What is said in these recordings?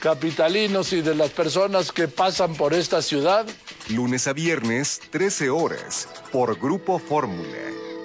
capitalinos y de las personas que pasan por esta ciudad. Lunes a viernes, 13 horas, por Grupo Fórmula.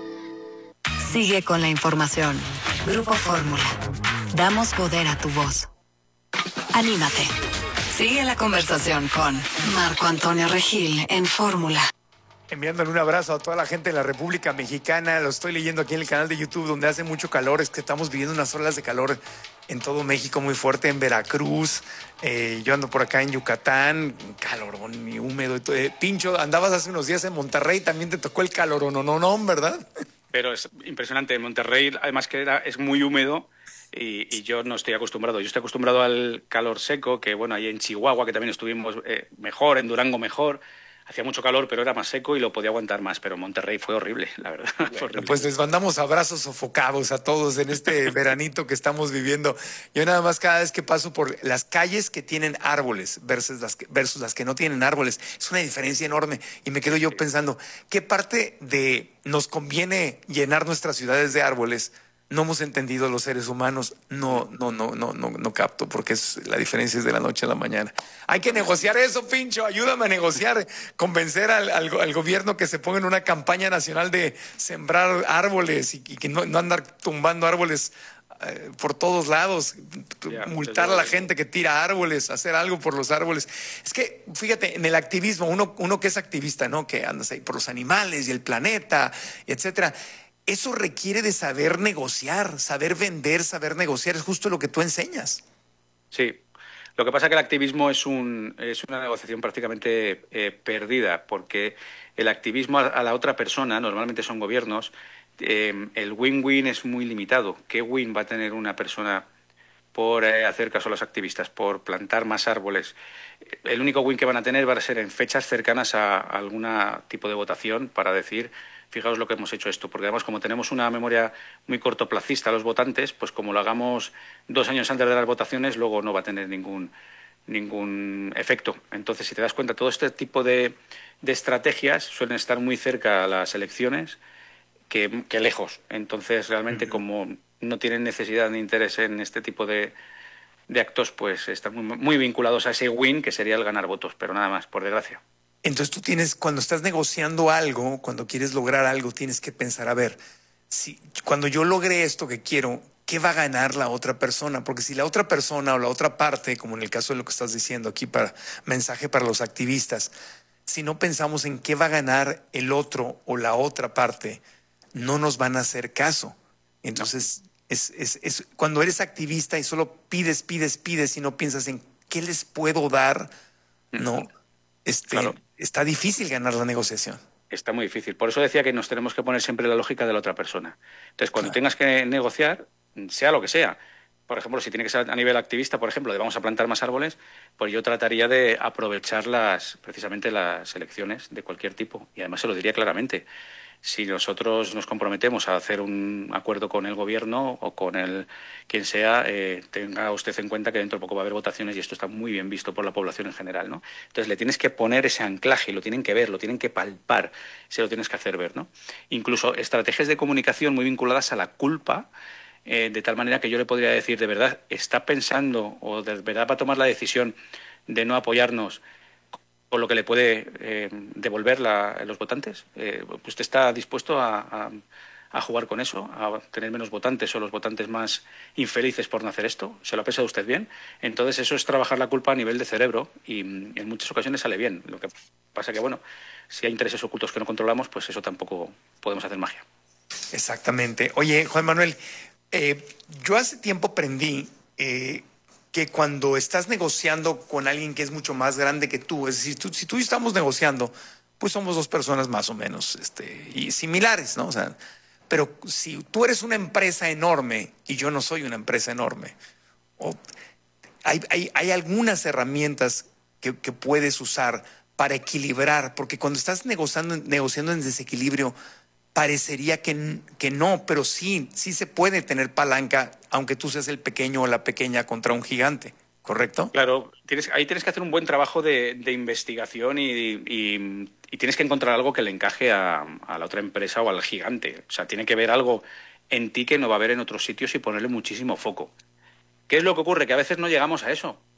Sigue con la información. Grupo Fórmula. Damos poder a tu voz. Anímate. Sigue la conversación con Marco Antonio Regil en Fórmula. Enviándole un abrazo a toda la gente de la República Mexicana. Lo estoy leyendo aquí en el canal de YouTube, donde hace mucho calor. Es que estamos viviendo unas olas de calor en todo México muy fuerte, en Veracruz. Yo ando por acá en Yucatán, calorón y húmedo. Pincho, andabas hace unos días en Monterrey, también te tocó el calorón, no, ¿verdad? Pero es impresionante. En Monterrey, además que es muy húmedo y yo no estoy acostumbrado. Yo estoy acostumbrado al calor seco, que bueno, ahí en Chihuahua, que también estuvimos mejor, en Durango mejor. Hacía mucho calor, pero era más seco y lo podía aguantar más. Pero Monterrey fue horrible, la verdad. Fue horrible. Pues les mandamos abrazos sofocados a todos en este veranito que estamos viviendo. Yo nada más cada vez que paso por las calles que tienen árboles versus las que no tienen árboles, es una diferencia enorme. Y me quedo yo pensando, ¿qué parte de nos conviene llenar nuestras ciudades de árboles? No hemos entendido los seres humanos. No capto, porque la diferencia es de la noche a la mañana. Hay que negociar eso, Pincho. Ayúdame a negociar, convencer al gobierno que se ponga en una campaña nacional de sembrar árboles y que no andar tumbando árboles por todos lados, multar a la gente que tira árboles, hacer algo por los árboles. Es que, fíjate, en el activismo, uno que es activista, ¿no? Que andas ahí por los animales y el planeta, etcétera. Eso requiere de saber negociar, saber vender, saber negociar. Es justo lo que tú enseñas. Sí. Lo que pasa es que el activismo es una negociación prácticamente perdida, porque el activismo a la otra persona, normalmente son gobiernos, el win-win es muy limitado. ¿Qué win va a tener una persona por hacer caso a los activistas, por plantar más árboles? El único win que van a tener va a ser en fechas cercanas a algún tipo de votación para decir: fijaos lo que hemos hecho esto, porque además como tenemos una memoria muy cortoplacista a los votantes, pues como lo hagamos 2 años antes de las votaciones, luego no va a tener ningún efecto. Entonces, si te das cuenta, todo este tipo de estrategias suelen estar muy cerca a las elecciones que lejos. Entonces, realmente, como no tienen necesidad ni interés en este tipo de actos, pues están muy vinculados a ese win, que sería el ganar votos, pero nada más, por desgracia. Entonces tú cuando estás negociando algo, cuando quieres lograr algo, tienes que pensar, a ver, cuando yo logre esto que quiero, ¿qué va a ganar la otra persona? Porque si la otra persona o la otra parte, como en el caso de lo que estás diciendo aquí, mensaje para los activistas, si no pensamos en qué va a ganar el otro o la otra parte, no nos van a hacer caso. Entonces, es cuando eres activista y solo pides y no piensas en qué les puedo dar, ¿no? Claro. Está difícil ganar la negociación. Está muy difícil. Por eso decía que nos tenemos que poner siempre la lógica de la otra persona. Entonces, cuando tengas que negociar, sea lo que sea, por ejemplo, si tiene que ser a nivel activista, por ejemplo, de vamos a plantar más árboles, pues yo trataría de aprovechar precisamente las elecciones de cualquier tipo. Y además se lo diría claramente. Si nosotros nos comprometemos a hacer un acuerdo con el gobierno o con quien sea, tenga usted en cuenta que dentro de poco va a haber votaciones y esto está muy bien visto por la población en general, ¿no? Entonces le tienes que poner ese anclaje, lo tienen que ver, lo tienen que palpar, se lo tienes que hacer ver, ¿no? Incluso estrategias de comunicación muy vinculadas a la culpa, de tal manera que yo le podría decir, de verdad, está pensando o de verdad va a tomar la decisión de no apoyarnos por lo que le puede devolver los votantes. ¿Usted está dispuesto a jugar con eso, a tener menos votantes o los votantes más infelices por no hacer esto? ¿Se lo ha pensado usted bien? Entonces eso es trabajar la culpa a nivel de cerebro y en muchas ocasiones sale bien. Lo que pasa que, bueno, si hay intereses ocultos que no controlamos, pues eso tampoco podemos hacer magia. Exactamente. Oye, Juan Manuel, yo hace tiempo aprendí que cuando estás negociando con alguien que es mucho más grande que tú, es decir, si tú y estamos negociando, pues somos 2 personas más o menos y similares, ¿no? O sea, pero si tú eres una empresa enorme y yo no soy una empresa enorme, hay algunas herramientas que puedes usar para equilibrar, porque cuando estás negociando en desequilibrio, parecería que no, pero sí se puede tener palanca, aunque tú seas el pequeño o la pequeña contra un gigante, ¿correcto? Claro, ahí tienes que hacer un buen trabajo de investigación y tienes que encontrar algo que le encaje a la otra empresa o al gigante. O sea, tiene que ver algo en ti que no va a haber en otros sitios y ponerle muchísimo foco. ¿Qué es lo que ocurre? Que a veces no llegamos a eso.